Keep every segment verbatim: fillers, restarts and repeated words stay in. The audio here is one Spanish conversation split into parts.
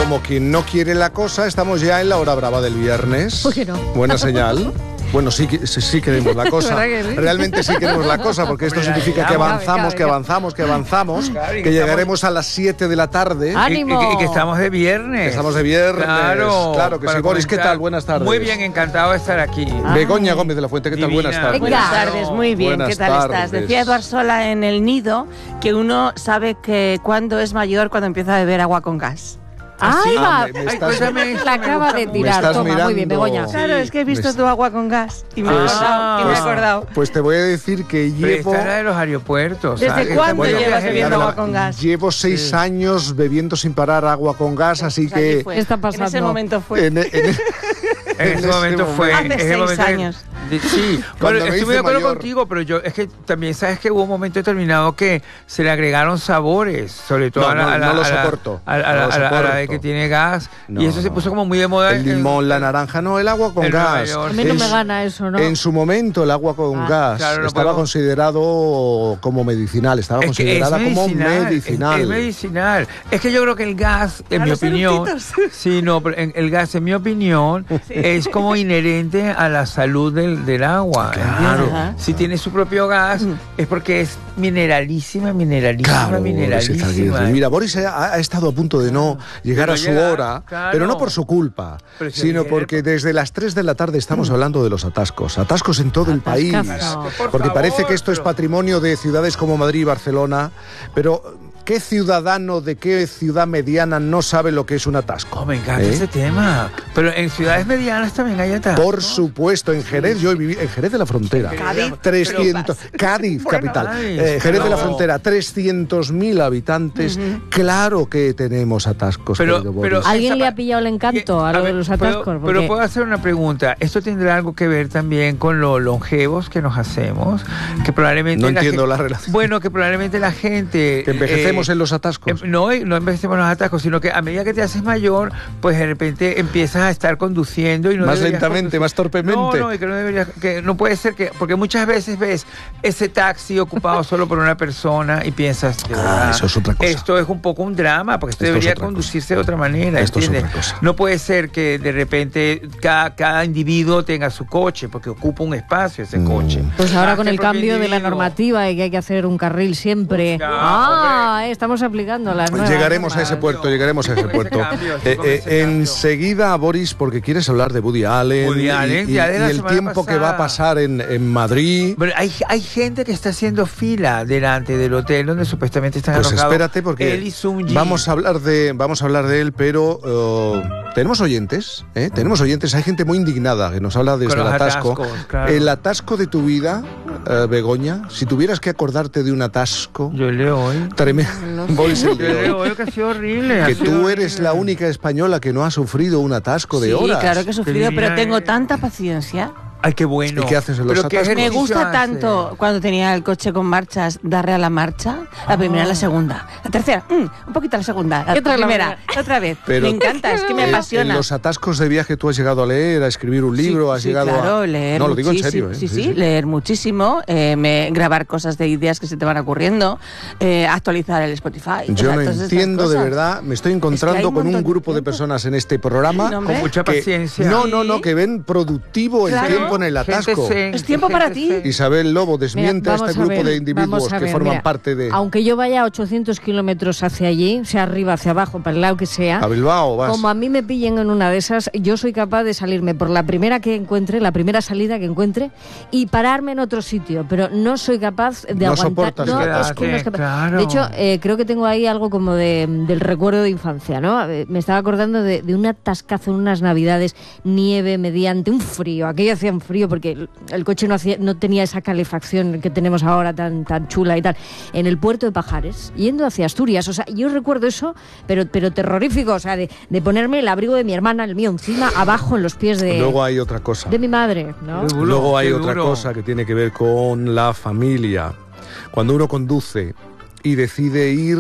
como quien no quiere la cosa, estamos ya en la hora brava del viernes. ¿Por qué no? Buena señal. Bueno, sí, sí, sí queremos la cosa. Realmente sí queremos la cosa, porque esto significa que avanzamos, que avanzamos, que avanzamos, que llegaremos a las siete de la tarde. ¡Ánimo! Y, y, y que estamos de viernes. Que estamos de viernes. Claro, claro que sí. Boris, ¿qué tal? Buenas tardes. Muy bien, encantado de estar aquí. Ah. Begoña Gómez de la Fuente, ¿qué tal? Divina. Buenas tardes. Buenas tardes, muy bien. Buenas ¿Qué tal tardes. estás? Decía Eduard Sola en El Nido que uno sabe que cuando es mayor cuando empieza a beber agua con gas. ¡Ahí Ah, va! me- me Ay, estás- cuéntame esto, La me acaba gusta de mucho. Me tirar. estás Toma, muy bien, mirando. Begoña. Sí. Claro, es que he visto Pues- tu agua con gas y me he Pues- acordado. y me he pues- acordado. Pues te voy a decir que Pero llevo... esta era de los aeropuertos. ¿Desde ¿sabes? cuándo Bueno, llevas viaje bebiendo bien. agua con gas? Llevo seis Sí. años bebiendo sin parar agua con gas, así Pues allí que... fue. ¿Qué está En ese pasando? momento fue. En, en- En ese ese momento fue. Hace en ese seis momento que- años. de- sí, Cuando bueno, me estoy hice muy de acuerdo mayor. contigo, pero yo es que también sabes que hubo un momento determinado que se le agregaron sabores, sobre todo No, a la, no, a la- no lo a la- soporto, a la- no a la- lo a la- a la de soporto. que tiene gas, No, y eso se no. puso como muy de moda. el en- limón, la naranja, no, el agua con en Nueva gas. York. A mí no En me su- gana eso, ¿no? En su momento el agua con Ah, gas claro, no estaba puedo. considerado como medicinal, estaba Es que considerada es como medicinal, medicinal. Es, es medicinal. Es que yo creo que el gas, en A mi los opinión, eructitos. sí, no, pero en- el gas, en mi opinión, es como inherente a la salud del, del agua. Claro. ¿entiendes? Ajá. Si tiene su propio gas, es porque es mineralísima, mineralísima, Claro, Boris mineralísima. Izaguirre. Mira, Boris ha, ha estado a punto de no llegar De a no su llegar, hora, claro. pero no por su culpa, Pero si sino ayer- porque desde las tres de la tarde estamos hablando de los atascos. Atascos en todo el país. Atascazo. Por Porque favor, parece que esto es pero- patrimonio de ciudades como Madrid y Barcelona, pero ¿qué ciudadano de qué ciudad mediana no sabe lo que es un atasco? Oh, me encanta ¿Eh? ese tema. Pero en ciudades medianas también hay atascos. Por supuesto, en Jerez, yo viví en Jerez de la Frontera. Cádiz. trescientos, Cádiz, capital. Cádiz, Eh, Jerez de la pero- Frontera, trescientos mil habitantes. Claro que tenemos atascos. Pero- querido pero- Boris. ¿Alguien esa le pa- ha pillado el encanto a A lo de ver, los ¿puedo- atascos? Pero Porque- puedo hacer una pregunta. ¿Esto tendrá algo que ver también con lo longevos que nos hacemos? Que probablemente No la entiendo gen- la relación. Bueno, que probablemente la gente... Que envejecemos eh, en los atascos. em- No, no envejecemos en los atascos, sino que a medida que te haces mayor, pues de repente empiezas a estar conduciendo y no Más deberías lentamente, conducir. más torpemente. No, no, y que no deberías, que no puede ser que, porque muchas veces ves ese taxi ocupado solo por una persona y piensas, de Ah, verdad, eso es otra cosa. esto es un poco un drama, porque esto, Esto es debería otra conducirse de otra manera, Esto es ¿entiendes? otra cosa. No puede ser que de repente cada, cada individuo tenga su coche, porque ocupa un espacio ese Mm. coche. Pues ahora Más con que el propio cambio de la individuo. normativa y que hay que hacer un carril siempre. Ya, Ah, hombre. eh, estamos aplicando las nuevas. Llegaremos a normas. ese puerto, llegaremos a ese Con ese puerto. cambio, sí, Eh, con eh, ese cambio. enseguida, Boris, porque quieres hablar de Woody Allen, Woody y- Allen, y, ya de y la el semana tiempo que va a pasada. pasar en, en Madrid. Pero hay, hay gente que está haciendo fila delante del hotel donde supuestamente están Pues alojados espérate porque él y Sung Ji. vamos a hablar de vamos a hablar de él, pero eh, tenemos oyentes, ¿eh? tenemos oyentes. Hay gente muy indignada que nos habla desde Con el los atasco. atascos, claro. El atasco de tu vida, eh, Begoña. Si tuvieras que acordarte de un atasco, Yo leo hoy. tremendo. Boris, el Yo de hoy. leo hoy que ha sido horrible. ha Que sido tú horrible. eres la única española que no ha sufrido un atasco de Sí, horas. claro que he sufrido, divina pero tengo eres. tanta paciencia. Ay, qué bueno. ¿Y qué haces en los Pero ¿qué atascos? Me ejercicio gusta haces? tanto cuando tenía el coche con marchas darle a la marcha, la primera, la segunda, la tercera, mm, un poquito a la segunda, la ¿Qué tal la primera, otra vez. Pero- me encanta, es que me Eh, apasiona. En los atascos de viaje tú has llegado a leer, a escribir un libro, Sí, has sí, llegado claro, a... leer No, lo digo en muchísimo, serio. ¿eh? Sí, sí, leer muchísimo, eh, me- grabar cosas de ideas que se te van ocurriendo, eh, actualizar el Spotify. o Yo sea, no todas estas entiendo de cosas. verdad, me estoy encontrando hay un con un montón de grupo de tiempo. personas en este programa Sí, hombre. Con mucha que- paciencia. No, no, no, que ven productivo el Claro. tiempo en el Gente atasco. zen, Es tiempo para gente ti. zen. Isabel Lobo desmiente Mira, a vamos este grupo ver, de individuos vamos a que ver, forman mira, parte de... Aunque yo vaya a ochocientos kilómetros hacia allí, sea arriba, hacia abajo, para el lado que sea, A Bilbao vas. como a mí me pillen en una de esas, yo soy capaz de salirme por la primera que encuentre, la primera salida que encuentre, y pararme en otro sitio, pero no soy capaz de No aguantar. soportas No, quedarte, es que no es capaz. claro. De hecho, eh, creo que tengo ahí algo como de, del recuerdo de infancia, ¿no? Eh, Me estaba acordando de, de un atascazo en unas navidades, nieve mediante un frío. Aquello hacía un frío porque el, el coche no, hacía, no tenía esa calefacción que tenemos ahora tan, tan chula y tal. En el puerto de Pajares, yendo hacia Asturias. O sea, yo recuerdo eso, pero, pero terrorífico. O sea, de, de ponerme el abrigo de mi hermana, el mío, encima, abajo, en los pies de, Luego hay otra cosa. de mi madre, ¿no? Qué duro, Luego hay qué otra duro. cosa que tiene que ver con la familia. Cuando uno conduce y decide ir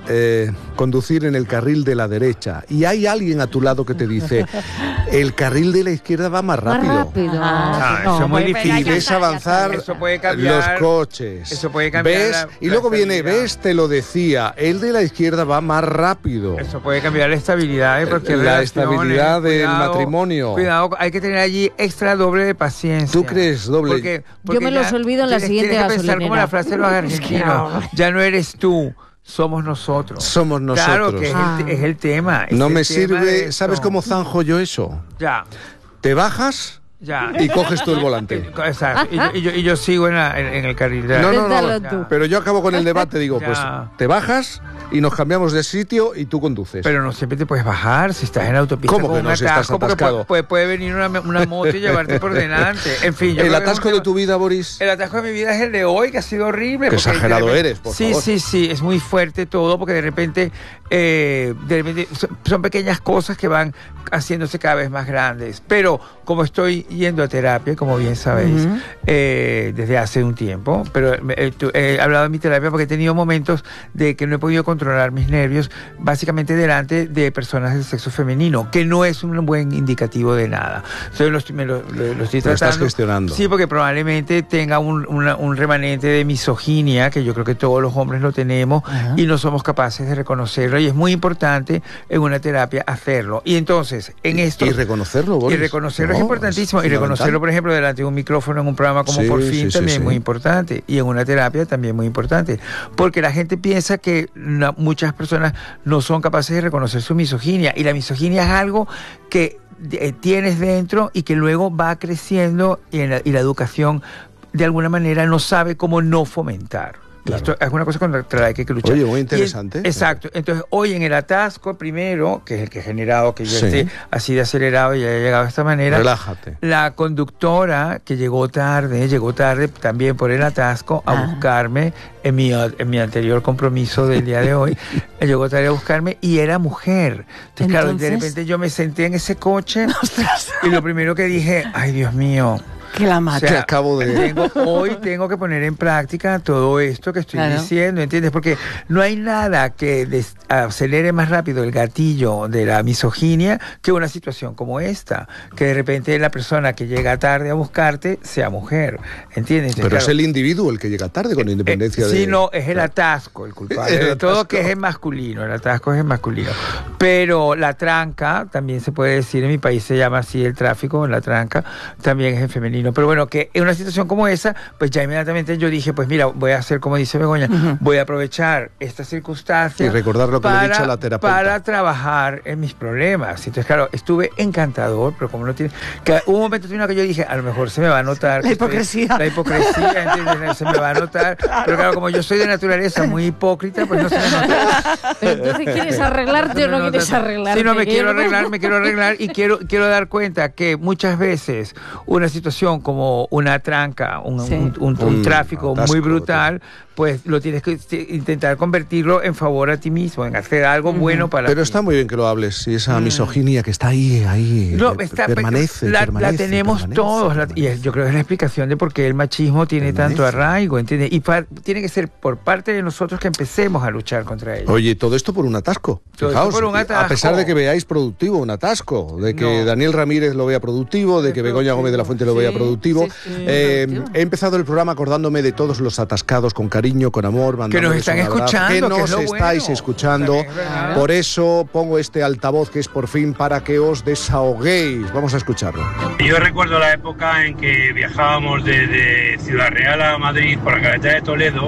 eh, conducir en el carril de la derecha y hay alguien a tu lado que te dice, el carril de la izquierda va más rápido. Más rápido. Ah, no, eso es muy pues, difícil. Y ves avanzar Eso puede cambiar, los coches. Eso puede cambiar. ¿Ves? La, y la luego viene, estabilidad. ves, te lo decía, el de la izquierda va más rápido. Eso puede cambiar la estabilidad de cualquier La relación, estabilidad eh. del Cuidado, matrimonio. Cuidado, hay que tener allí extra doble de paciencia. ¿Tú crees doble? Porque, porque Yo me los ya olvido en la tienes- siguiente tienes que pensar gasolinera. como la frase de los argentinos. Ya no eres tú, somos nosotros. Somos Claro nosotros. que es, Ah. el, es el tema. es No el me tema sirve, de ¿sabes esto. cómo zanjo yo eso? Ya, Te bajas ya. y coges tú el volante. Exacto. Y yo, y yo, y yo sigo en, la- en- en el carril de la- No, no, no, Inténtalo tú. pero yo acabo con el debate, digo, Ya. pues te bajas y nos cambiamos de sitio y tú conduces. Pero no siempre te puedes bajar si estás en la autopista. ¿Cómo con que no, un si estás atasco, porque atascado? Puede, puede venir una, una moto y llevarte por delante. En fin, yo ¿El creo que es atasco un de tema- tu vida, Boris? El atasco de mi vida es el de hoy, que ha sido horrible. Qué porque exagerado de repente- eres, por sí, favor. Sí, sí, es muy fuerte todo, porque de repente, eh, de repente son, son pequeñas cosas que van haciéndose cada vez más grandes. Pero como estoy yendo a terapia, como bien sabéis, Ujú. eh, desde hace un tiempo, pero eh, tu- he hablado de mi terapia porque he tenido momentos de que no he podido controlar mis nervios, básicamente delante de personas del sexo femenino, que no es un buen indicativo de nada. Entonces lo, estoy- me lo, lo- lo estoy Lo estás tratando. gestionando. Sí, porque probablemente tenga un, una- un remanente de misoginia, que yo creo que todos los hombres lo tenemos, Ajá. y no somos capaces de reconocerlo, y es muy importante en una terapia hacerlo. Y entonces, en esto... Y reconocerlo, Boris. Y reconocerlo es No, importantísimo. es Y reconocerlo, fundamental. por ejemplo, delante de un micrófono en un programa como Sí, Por Fin sí, sí, también sí. es muy importante. Y en una terapia también muy importante. Porque la gente piensa que na- muchas personas no son capaces de reconocer su misoginia. Y la misoginia es algo que eh, tienes dentro y que luego va creciendo y, en la, y la educación de alguna manera no sabe cómo no fomentar. Claro. Esto es una cosa contra la que hay que luchar. Oye, muy Y interesante. en- exacto. Entonces, hoy en el atasco primero, que es el que ha generado que yo Sí. esté así de acelerado y haya llegado de esta manera, Relájate. la conductora que llegó tarde, llegó tarde también por el atasco a Ah. buscarme en mi, en mi anterior compromiso del día de hoy, llegó tarde a buscarme y era mujer. Entonces, claro, de Entonces- repente yo me senté en ese coche y lo primero que dije, ay Dios mío, Que la o mata. Te acabo de- tengo- hoy tengo que poner en práctica todo esto que estoy Claro. diciendo, ¿entiendes? Porque no hay nada que des- acelere más rápido el gatillo de la misoginia que una situación como esta, que de repente la persona que llega tarde a buscarte sea mujer, ¿entiendes? Entonces, Pero claro, es el individuo el que llega tarde con independencia eh, de... Sí, no, es el atasco el culpable. El de todo atasco. que es el masculino, el atasco es el masculino. Pero la tranca, también se puede decir, en mi país se llama así el tráfico, la tranca, también es en femenino. Pero bueno, que en una situación como esa, pues ya inmediatamente yo dije, pues mira, voy a hacer como dice Begoña, Ujú. voy a aprovechar esta circunstancia Y recordar lo que le he dicho a la terapeuta. para trabajar en mis problemas. Entonces, claro, estuve encantador, pero como no tiene... Que hubo un momento en que yo dije, a lo mejor se me va a notar... La que estoy- hipocresía. la hipocresía, ¿entiendes? Se me va a notar. Pero claro, como yo soy de naturaleza muy hipócrita, pues no se me nota. Pero entonces, ¿quieres arreglarte o no me quieres nota. arreglarte? Sí, no, me Que quiero yo no- arreglar, me quiero arreglar y quiero, quiero dar cuenta que muchas veces una situación como una tranca, un, Sí. un, un- un Un tráfico atasco, muy brutal, pues lo tienes que t- intentar convertirlo en favor a ti mismo, en hacer algo bueno para Pero ti. está muy bien que lo hables. Y esa misoginia que está ahí, ahí, No, per- está, permanece, la, permanece, la tenemos permanece, todos, la- y permanece. es- yo creo que es la explicación de por qué el machismo tiene Permanece. tanto arraigo, ¿entiendes? Y pa- tiene que ser por parte de nosotros que empecemos a luchar contra ello. Oye, todo esto por un atasco. Todo esto Fijaos, por un a atasco. pesar de que veáis productivo un atasco, de que No. Daniel Ramírez lo vea productivo, de Es que Begoña productivo. Gómez de la Fuente lo Sí, vea productivo. sí, sí, Eh, productivo. he empezado el programa acordándome de todos los atascados con cariño, con amor, Que nos mandándoles están un abrazo, escuchando, que que nos es lo estáis bueno. escuchando. También es verdad. Por eso pongo este altavoz que es por fin para que os desahoguéis. Vamos a escucharlo. Yo recuerdo la época en que viajábamos desde Ciudad Real a Madrid por la carretera de Toledo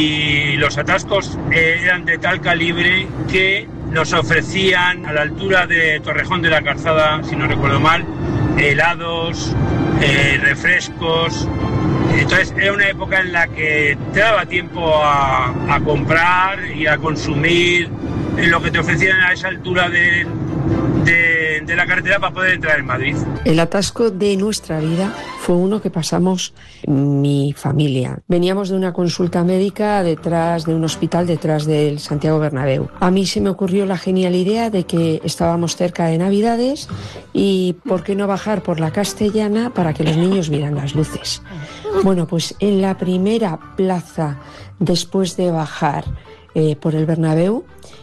y los atascos eh, eran de tal calibre que nos ofrecían a la altura de Torrejón de la Calzada, si no recuerdo mal, helados, eh, refrescos. Entonces era una época en la que te daba tiempo a, a comprar y a consumir en lo que te ofrecían a esa altura de, de, de la carretera para poder entrar en Madrid. El atasco de nuestra vida fue uno que pasamos mi familia. Veníamos de una consulta médica detrás de un hospital detrás del Santiago Bernabéu. A mí se me ocurrió la genial idea de que estábamos cerca de Navidades y por qué no bajar por la Castellana para que los niños vieran las luces. Bueno, pues en la primera plaza después de bajar eh, por el Bernabéu,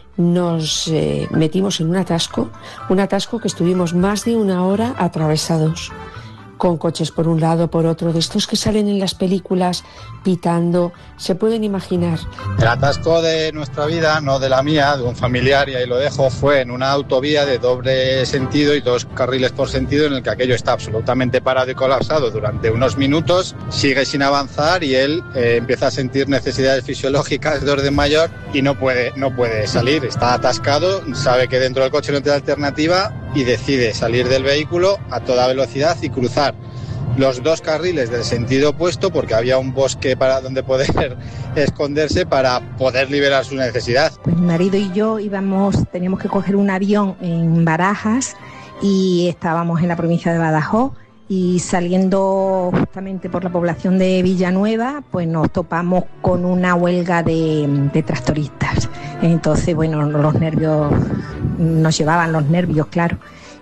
nos eh, metimos en un atasco, un atasco que estuvimos más de una hora atravesados, con coches por un lado, por otro, de estos que salen en las películas pitando, se pueden imaginar. El atasco de nuestra vida, no de la mía, de un familiar, y ahí lo dejo, fue en una autovía de doble sentido y dos carriles por sentido, en el que aquello está absolutamente parado y colapsado durante unos minutos, sigue sin avanzar y él eh, empieza a sentir necesidades fisiológicas de orden mayor y no puede, no puede salir, está atascado, sabe que dentro del coche no tiene alternativa y decide salir del vehículo a toda velocidad y cruzar los dos carriles del sentido opuesto, porque había un bosque para donde poder esconderse para poder liberar su necesidad. Pues mi marido y yo íbamos, teníamos que coger un avión en Barajas y estábamos en la provincia de Badajoz, y saliendo justamente por la población de Villanueva, pues nos topamos con una huelga de, de tractoristas. Entonces, bueno, los nervios, nos llevaban los nervios, claro.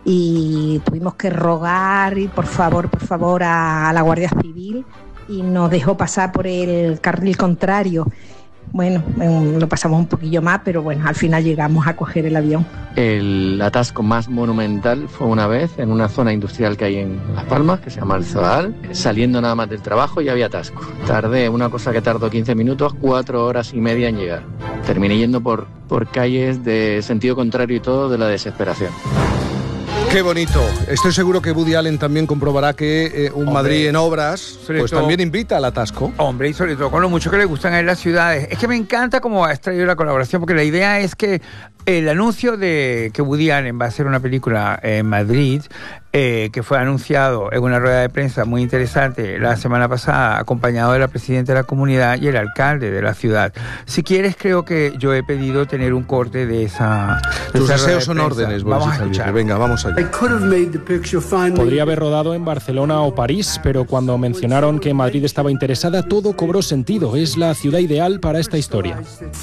Y tuvimos que rogar y por favor, por favor a, a la Guardia Civil, y nos dejó pasar por el carril contrario. Bueno, lo pasamos un poquillo más, pero bueno, al final llegamos a coger el avión. El atasco más monumental fue una vez en una zona industrial que hay en Las Palmas, que se llama El Zodal. Saliendo nada más del trabajo ya había atasco. Tardé, una cosa que tardó quince minutos, cuatro horas y media en llegar. Terminé yendo por, por calles de sentido contrario y todo, de la desesperación. Qué bonito. Estoy seguro que Woody Allen también comprobará que eh, un Hombre, Madrid en obras pues todo, también invita al atasco. Hombre, y sobre todo con lo mucho que le gustan a él las ciudades. Es que me encanta cómo has traído la colaboración, porque la idea es que el anuncio de que Woody Allen va a hacer una película en Madrid, eh, que fue anunciado en una rueda de prensa muy interesante la semana pasada, acompañado de la presidenta de la comunidad y el alcalde de la ciudad. Si quieres, creo que yo he pedido tener un corte de esa. De Tus esa deseos son órdenes. Vamos a escuchar. Venga, vamos allá. Podría haber rodado en Barcelona o París, pero cuando mencionaron que Madrid estaba interesada, todo cobró sentido. Es la ciudad ideal para esta historia.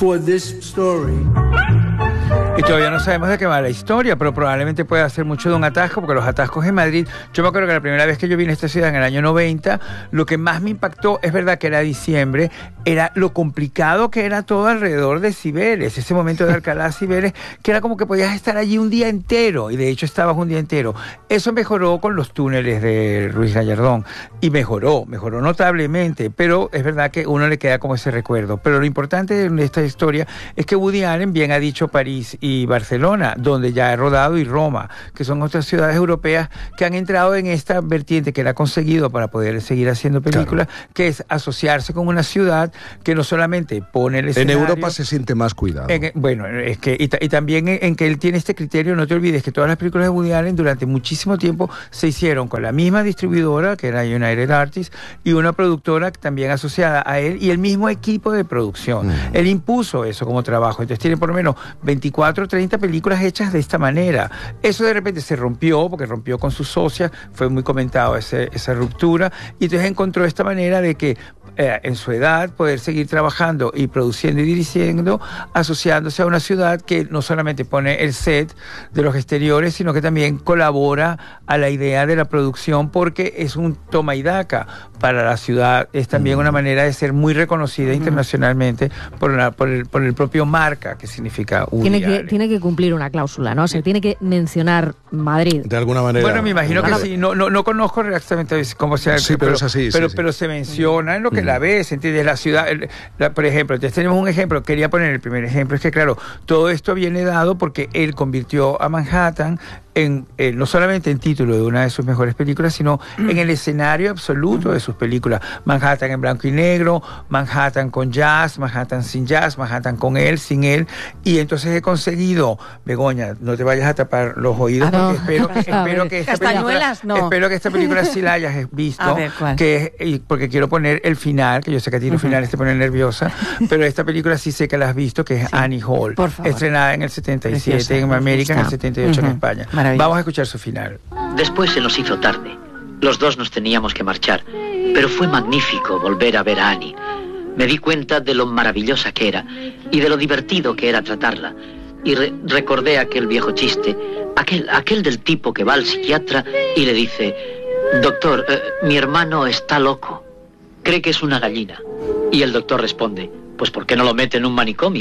Y todavía no sabemos de qué va la historia, pero probablemente pueda ser mucho de un atasco, porque los atascos en Madrid, yo me acuerdo que la primera vez que yo vine a esta ciudad en el año noventa, lo que más me impactó, es verdad que era diciembre, era lo complicado que era todo alrededor de Cibeles, ese momento de Alcalá Cibeles, que era como que podías estar allí un día entero, y de hecho estabas un día entero. Eso mejoró con los túneles de Ruiz Gallardón, y mejoró, mejoró notablemente, pero es verdad que uno le queda como ese recuerdo. Pero lo importante de esta historia es que Woody Allen bien ha dicho París y Barcelona, donde ya he rodado, y Roma, que son otras ciudades europeas que han entrado en esta vertiente que él ha conseguido para poder seguir haciendo películas, claro, que es asociarse con una ciudad que no solamente pone el escenario. En Europa se siente más cuidado. En, bueno, es que y, y también en, en que él tiene este criterio. No te olvides que todas las películas de Woody Allen durante muchísimo tiempo se hicieron con la misma distribuidora, que era United Artists, y una productora también asociada a él, y el mismo equipo de producción. Mm. Él impuso eso como trabajo. Entonces tiene por lo menos veinticuatro, treinta películas hechas de esta manera. Eso de repente se rompió, porque rompió con sus socias, fue muy comentado ese, esa ruptura, y entonces encontró esta manera de que eh, en su edad poder seguir trabajando y produciendo y dirigiendo, asociándose a una ciudad que no solamente pone el set de los exteriores, sino que también colabora a la idea de la producción, porque es un toma y daca para la ciudad. Es también una manera de ser muy reconocida internacionalmente por, la, por, el, por el propio marca que significa Woody tiene que Allen. Tiene que cumplir una cláusula, ¿no? O sea, tiene que mencionar Madrid. De alguna manera. Bueno, me imagino que sí. No, no, no conozco exactamente cómo sea. Sí, pero, pero es así. Pero, sí, pero sí. se menciona en lo que mm. la ves, ¿entiendes? La ciudad, la, por ejemplo, entonces tenemos un ejemplo. Quería poner el primer ejemplo. Es que, claro, todo esto viene dado porque él convirtió a Manhattan en, eh, no solamente en título de una de sus mejores películas, sino mm. en el escenario absoluto de sus películas. Manhattan en blanco y negro, Manhattan con jazz, Manhattan sin jazz, Manhattan con él, sin él. Y entonces he conseguido, Begoña, no te vayas a tapar los oídos, ah, no. porque espero, espero que esta película, no. espero que esta película sí la hayas visto, a ver, ¿cuál? Que es, porque quiero poner el final, que yo sé que a ti los uh-huh. finales te ponen nerviosa, pero esta película sí sé que la has visto, que es sí. Annie Hall, estrenada en el setenta y siete Preciosa. En América, en el setenta y ocho uh-huh. en España. Vamos a escuchar su final. Después se nos hizo tarde. Los dos nos teníamos que marchar, pero fue magnífico volver a ver a Annie. Me di cuenta de lo maravillosa que era y de lo divertido que era tratarla. Y re- recordé aquel viejo chiste, aquel, aquel del tipo que va al psiquiatra y le dice: doctor, eh, mi hermano está loco, cree que es una gallina. Y el doctor responde: pues ¿por qué no lo mete en un manicomio?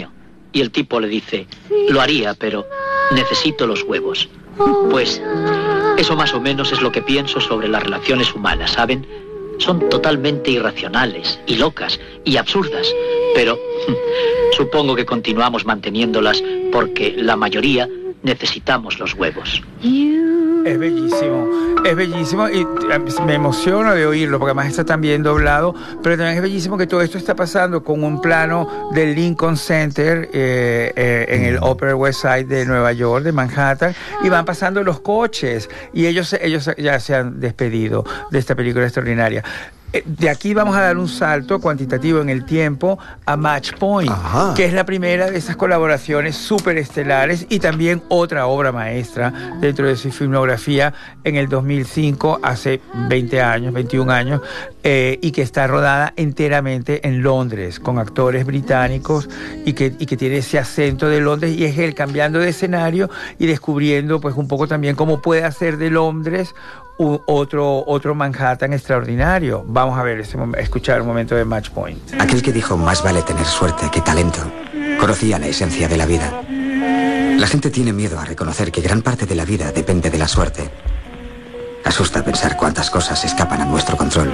Y el tipo le dice, lo haría, pero necesito los huevos. Pues eso más o menos es lo que pienso sobre las relaciones humanas, ¿saben? Son totalmente irracionales y locas y absurdas, pero supongo que continuamos manteniéndolas porque la mayoría necesitamos los huevos. Es bellísimo, es bellísimo y me emociono de oírlo porque además está tan bien doblado, pero también es bellísimo que todo esto está pasando con un plano del Lincoln Center eh, eh, en el Upper West Side de Nueva York, de Manhattan, y van pasando los coches y ellos, ellos ya se han despedido de esta película extraordinaria. De aquí vamos a dar un salto cuantitativo en el tiempo a Match Point, Ajá. que es la primera de esas colaboraciones superestelares y también otra obra maestra dentro de su filmografía en el dos mil cinco, hace veinte años, veintiún años, eh, y que está rodada enteramente en Londres, con actores británicos y que, y que tiene ese acento de Londres, y es él cambiando de escenario y descubriendo pues un poco también cómo puede hacer de Londres Otro, otro Manhattan extraordinario. Vamos a ver, ese, escuchar un momento de Match Point. Aquel que dijo más vale tener suerte que talento conocía la esencia de la vida. La gente tiene miedo a reconocer que gran parte de la vida depende de la suerte. Asusta pensar cuántas cosas escapan a nuestro control.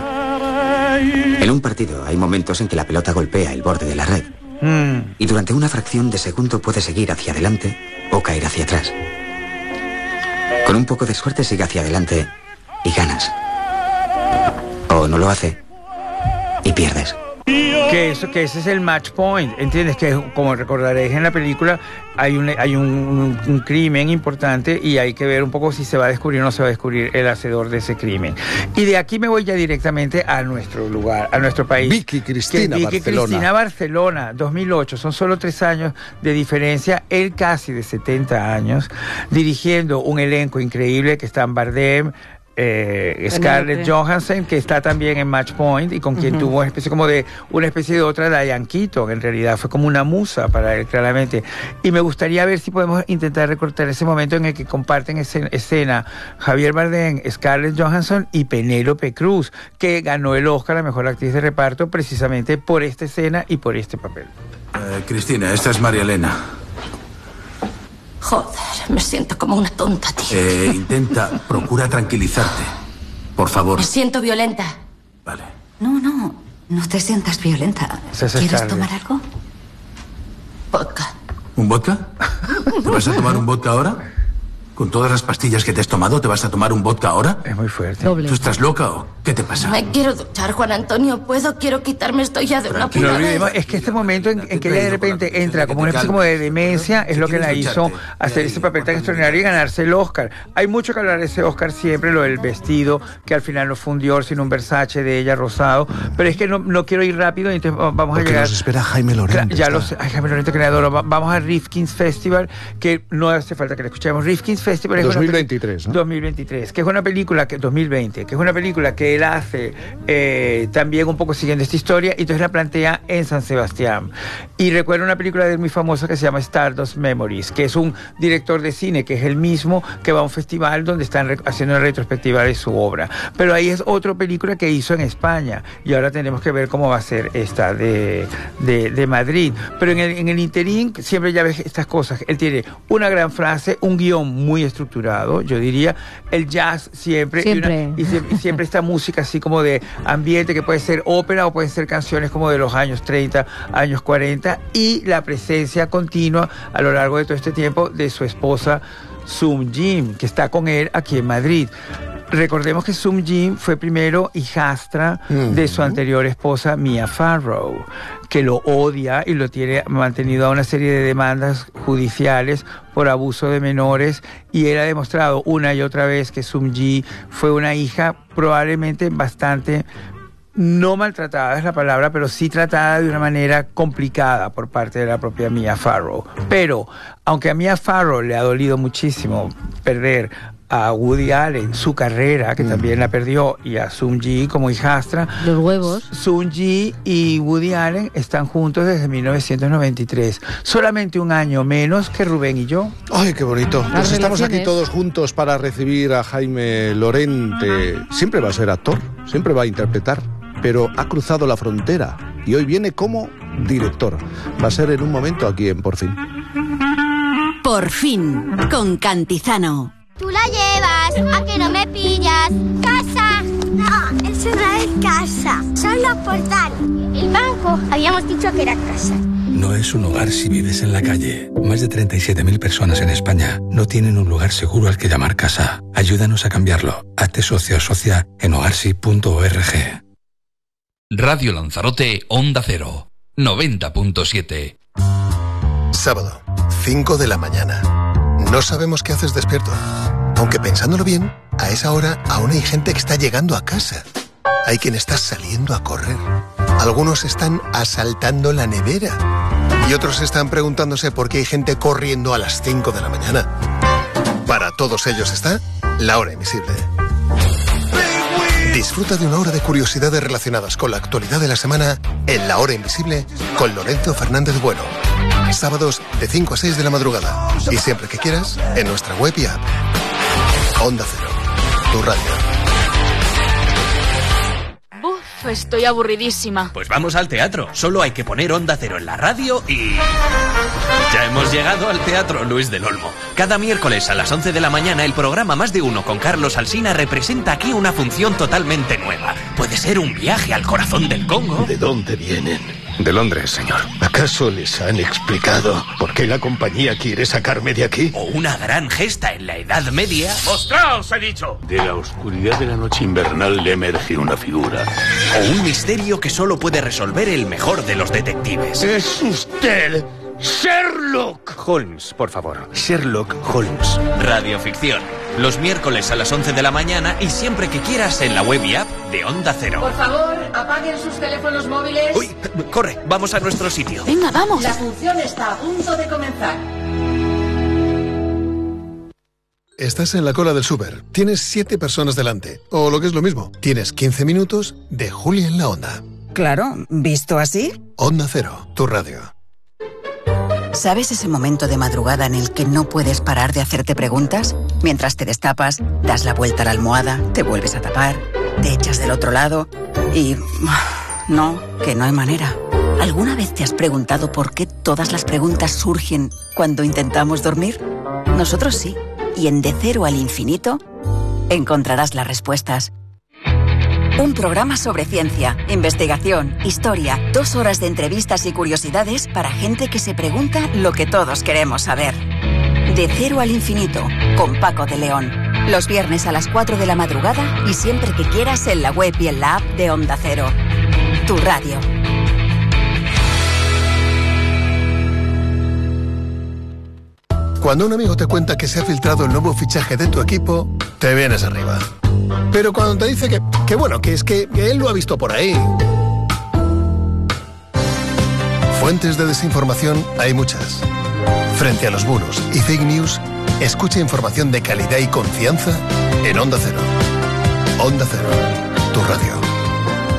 En un partido hay momentos en que la pelota golpea el borde de la red mm. y durante una fracción de segundo puede seguir hacia adelante o caer hacia atrás. Con un poco de suerte sigue hacia adelante y ganas. O no lo hace y pierdes. Que, eso, que ese es el match point, ¿entiendes? Que como recordaréis en la película hay, un, hay un, un, un crimen importante y hay que ver un poco si se va a descubrir o no se va a descubrir el hacedor de ese crimen. Y de aquí me voy ya directamente a nuestro lugar, a nuestro país. Vicky Cristina Vicky Barcelona. Cristina Barcelona, dos mil ocho, son solo tres años de diferencia, él casi de setenta años, dirigiendo un elenco increíble que están Bardem, Eh, Scarlett Johansson, que está también en Match Point y con quien uh-huh. tuvo una especie como de una especie de otra Diane Keaton, en realidad fue como una musa para él claramente, y me gustaría ver si podemos intentar recortar ese momento en el que comparten escena Javier Bardem, Scarlett Johansson y Penélope Cruz, que ganó el Oscar a Mejor Actriz de Reparto precisamente por esta escena y por este papel. eh, Cristina, esta es María Elena. Joder, me siento como una tonta, tío. Eh, intenta, procura tranquilizarte. Por favor. Me siento violenta. Vale. No, no, no te sientas violenta. ¿Quieres tomar algo? Vodka. ¿Un vodka? ¿Te vas a tomar un vodka ahora? ¿Con todas las pastillas que te has tomado, te vas a tomar un vodka ahora? Es muy fuerte. Doble. ¿Tú estás loca o qué te pasa? Me quiero duchar, Juan Antonio. ¿Puedo? Quiero quitarme esto ya de una puta vez. Es que este momento en, en que ella de repente entra como una especie como de demencia es lo que la hizo hacer ese papel tan extraordinario y ganarse el Oscar. Hay mucho que hablar de ese Oscar siempre, lo del vestido, que al final no fue un Dior, sino un Versace de ella rosado. Pero es que no, no quiero ir rápido, entonces vamos Porque a llegar... nos espera Jaime Lorente. Ya lo sé, ay, Jaime Lorente, que le adoro. Vamos a Rifkin's Festival, que no hace falta que le escuchemos. Rifkin's Festival es dos mil veintitrés, ¿no? dos mil veintitrés, que es una película que dos mil veinte, que es una película que él hace eh, también un poco siguiendo esta historia, y entonces la plantea en San Sebastián. Y recuerdo una película de él muy famosa que se llama Stardust Memories, que es un director de cine que es el mismo que va a un festival donde están haciendo una retrospectiva de su obra. Pero ahí es otra película que hizo en España, y ahora tenemos que ver cómo va a ser esta de, de, de Madrid. Pero en el, en el interín siempre ya ves estas cosas. Él tiene una gran frase, un guión muy estructurado, yo diría, el jazz siempre, siempre. Y, una, y, siempre, y siempre esta música así como de ambiente, que puede ser ópera o pueden ser canciones como de los años treinta, años cuarenta, y la presencia continua a lo largo de todo este tiempo de su esposa Sung Jin, que está con él aquí en Madrid. Recordemos que Sung Jin fue primero hijastra mm. de su anterior esposa Mia Farrow, que lo odia y lo tiene mantenido a una serie de demandas judiciales por abuso de menores, y él ha demostrado una y otra vez que Sung Jin fue una hija probablemente bastante, no maltratada es la palabra, pero sí tratada de una manera complicada por parte de la propia Mia Farrow. Pero aunque a Mia Farrow le ha dolido muchísimo perder a Woody Allen su carrera, que mm. también la perdió, y a Sung Jin como hijastra, los huevos, Sung Jin y Woody Allen están juntos desde mil novecientos noventa y tres, solamente un año menos que Rubén y yo. Ay, qué bonito. Pues estamos aquí todos juntos para recibir a Jaime Lorente. Siempre va a ser actor, siempre va a interpretar, pero ha cruzado la frontera y hoy viene como director. Va a ser en un momento aquí en Por Fin. Por Fin, con Cantizano. Tú la llevas, a que no me pillas. ¡Casa! No, eso no es casa, son los portales. El banco, habíamos dicho que era casa. No es un hogar si vives en la calle. Más de treinta y siete mil personas en España no tienen un lugar seguro al que llamar casa. Ayúdanos a cambiarlo. Hazte socio o socia en hogarsi punto org. Radio Lanzarote, Onda Cero, noventa punto siete. Sábado, cinco de la mañana. No sabemos qué haces despierto. Aunque pensándolo bien, a esa hora aún hay gente que está llegando a casa. Hay quien está saliendo a correr. Algunos están asaltando la nevera. Y otros están preguntándose por qué hay gente corriendo a las cinco de la mañana. Para todos ellos está La Hora Invisible. Disfruta de una hora de curiosidades relacionadas con la actualidad de la semana en La Hora Invisible con Lorenzo Fernández Bueno. Sábados de cinco a seis de la madrugada. Y siempre que quieras, en nuestra web y app. Onda Cero, tu radio. Uf, estoy aburridísima. Pues vamos al teatro. Solo hay que poner Onda Cero en la radio y... ya hemos llegado al Teatro Luis del Olmo. Cada miércoles a las once de la mañana el programa Más de Uno con Carlos Alsina representa aquí una función totalmente nueva. Puede ser un viaje al corazón del Congo. ¿De dónde vienen? De Londres, señor. ¿Acaso les han explicado por qué la compañía quiere sacarme de aquí? O una gran gesta en la Edad Media. ¡Mostraos, he dicho! De la oscuridad de la noche invernal le emerge una figura. O un misterio que solo puede resolver el mejor de los detectives. ¡Es usted! ¡Sherlock! Holmes, por favor. Sherlock Holmes. Radioficción. Los miércoles a las once de la mañana y siempre que quieras en la web y app de Onda Cero. Por favor, apaguen sus teléfonos móviles. Uy, corre, vamos a nuestro sitio. Venga, vamos. La función está a punto de comenzar. Estás en la cola del súper. Tienes siete personas delante. O lo que es lo mismo, tienes quince minutos de Julia en la Onda. Claro, ¿visto así? Onda Cero, tu radio. ¿Sabes ese momento de madrugada en el que no puedes parar de hacerte preguntas? Mientras te destapas, das la vuelta a la almohada, te vuelves a tapar, te echas del otro lado y... no, que no hay manera. ¿Alguna vez te has preguntado por qué todas las preguntas surgen cuando intentamos dormir? Nosotros sí. Y en De Cero al Infinito encontrarás las respuestas. Un programa sobre ciencia, investigación, historia, dos horas de entrevistas y curiosidades para gente que se pregunta lo que todos queremos saber. De Cero al Infinito, con Paco de León. Los viernes a las cuatro de la madrugada y siempre que quieras en la web y en la app de Onda Cero. Tu radio. Cuando un amigo te cuenta que se ha filtrado el nuevo fichaje de tu equipo, te vienes arriba. Pero cuando te dice que, que bueno, que es que, que él lo ha visto por ahí. Fuentes de desinformación hay muchas. Frente a los bulos y fake news, escucha información de calidad y confianza en Onda Cero. Onda Cero, tu radio.